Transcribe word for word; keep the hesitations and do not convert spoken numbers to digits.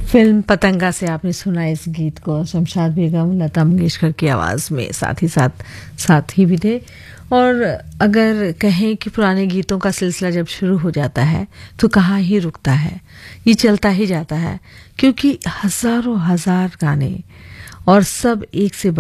Film पतंगा से आपने सुना इस गीत को, शमशाद बेगम लता मंगेशकर की आवाज़ में, साथ ही साथ साथी भी थे। और अगर कहें कि पुराने गीतों का सिलसिला जब शुरू हो जाता है तो कहाँ ही रुकता है, ये चलता ही जाता है, क्योंकि हज़ारों हज़ार गाने और सब एक से